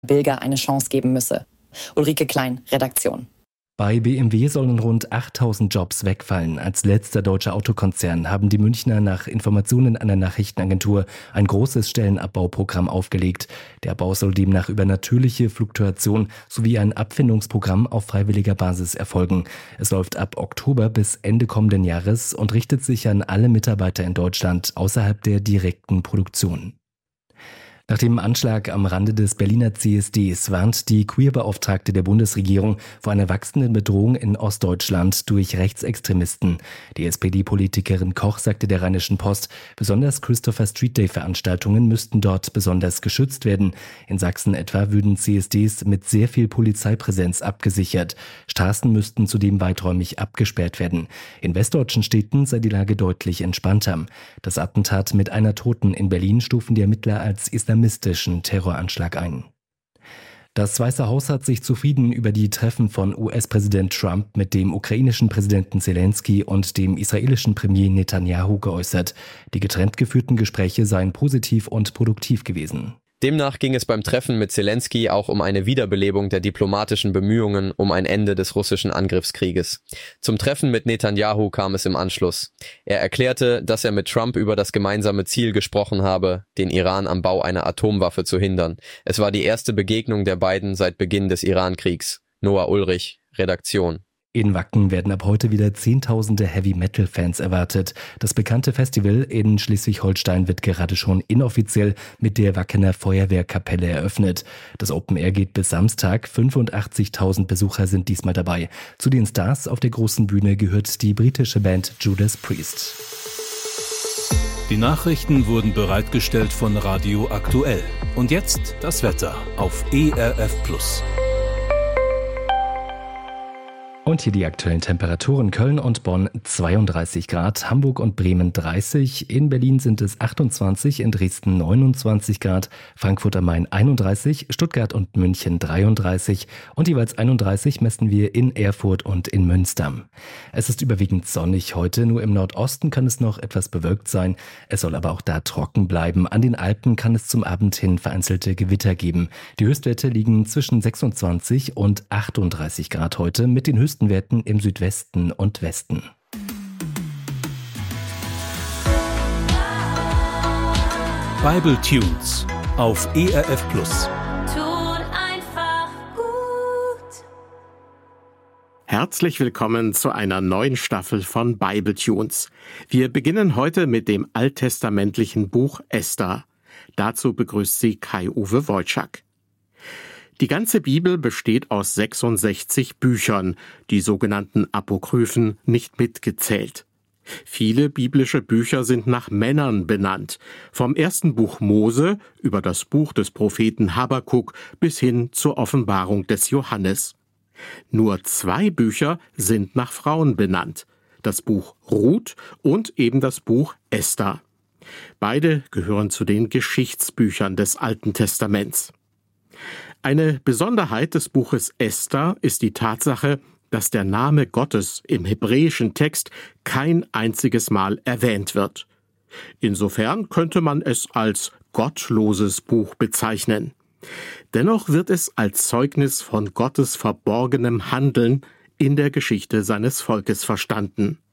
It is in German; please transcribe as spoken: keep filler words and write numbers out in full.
Bilger eine Chance geben müsse. Ulrike Klein, Redaktion. Bei B M W sollen rund achttausend Jobs wegfallen. Als letzter deutscher Autokonzern haben die Münchner nach Informationen einer Nachrichtenagentur ein großes Stellenabbauprogramm aufgelegt. Der Abbau soll demnach über natürliche Fluktuation sowie ein Abfindungsprogramm auf freiwilliger Basis erfolgen. Es läuft ab Oktober bis Ende kommenden Jahres und richtet sich an alle Mitarbeiter in Deutschland außerhalb der direkten Produktion. Nach dem Anschlag am Rande des Berliner C S Ds warnt die Queerbeauftragte der Bundesregierung vor einer wachsenden Bedrohung in Ostdeutschland durch Rechtsextremisten. Die S P D-Politikerin Koch sagte der Rheinischen Post, besonders Christopher Street Day-Veranstaltungen müssten dort besonders geschützt werden. In Sachsen etwa würden C S Ds mit sehr viel Polizeipräsenz abgesichert. Straßen müssten zudem weiträumig abgesperrt werden. In westdeutschen Städten sei die Lage deutlich entspannter. Das Attentat mit einer Toten in Berlin stufen die Ermittler als islamistischen Terroranschlag ein. Das Weiße Haus hat sich zufrieden über die Treffen von U S-Präsident Trump mit dem ukrainischen Präsidenten Zelensky und dem israelischen Premier Netanyahu geäußert. Die getrennt geführten Gespräche seien positiv und produktiv gewesen. Demnach ging es beim Treffen mit Zelensky auch um eine Wiederbelebung der diplomatischen Bemühungen um ein Ende des russischen Angriffskrieges. Zum Treffen mit Netanyahu kam es im Anschluss. Er erklärte, dass er mit Trump über das gemeinsame Ziel gesprochen habe, den Iran am Bau einer Atomwaffe zu hindern. Es war die erste Begegnung der beiden seit Beginn des Irankriegs. Noah Ulrich, Redaktion. In Wacken werden ab heute wieder Zehntausende Heavy-Metal-Fans erwartet. Das bekannte Festival in Schleswig-Holstein wird gerade schon inoffiziell mit der Wackener Feuerwehrkapelle eröffnet. Das Open Air geht bis Samstag. fünfundachtzigtausend Besucher sind diesmal dabei. Zu den Stars auf der großen Bühne gehört die britische Band Judas Priest. Die Nachrichten wurden bereitgestellt von Radio Aktuell. Und jetzt das Wetter auf E R F Plus. Und hier die aktuellen Temperaturen: Köln und Bonn zweiunddreißig Grad, Hamburg und Bremen dreißig, in Berlin sind es achtundzwanzig, in Dresden neunundzwanzig Grad, Frankfurt am Main einunddreißig, Stuttgart und München dreiunddreißig und jeweils einunddreißig messen wir in Erfurt und in Münster. Es ist überwiegend sonnig heute, nur im Nordosten kann es noch etwas bewölkt sein, es soll aber auch da trocken bleiben. An den Alpen kann es zum Abend hin vereinzelte Gewitter geben. Die Höchstwerte liegen zwischen sechsundzwanzig und achtunddreißig Grad heute, mit den höchsten Werten im Südwesten und Westen. Bible Tunes auf E R F Plus. Tut einfach gut. Herzlich willkommen zu einer neuen Staffel von Bible Tunes. Wir beginnen heute mit dem alttestamentlichen Buch Esther. Dazu begrüßt sie Kai-Uwe Wojczak. Die ganze Bibel besteht aus sechsundsechzig Büchern, die sogenannten Apokryphen nicht mitgezählt. Viele biblische Bücher sind nach Männern benannt, vom ersten Buch Mose über das Buch des Propheten Habakuk bis hin zur Offenbarung des Johannes. Nur zwei Bücher sind nach Frauen benannt, das Buch Ruth und eben das Buch Esther. Beide gehören zu den Geschichtsbüchern des Alten Testaments. Eine Besonderheit des Buches Esther ist die Tatsache, dass der Name Gottes im hebräischen Text kein einziges Mal erwähnt wird. Insofern könnte man es als gottloses Buch bezeichnen. Dennoch wird es als Zeugnis von Gottes verborgenem Handeln in der Geschichte seines Volkes verstanden.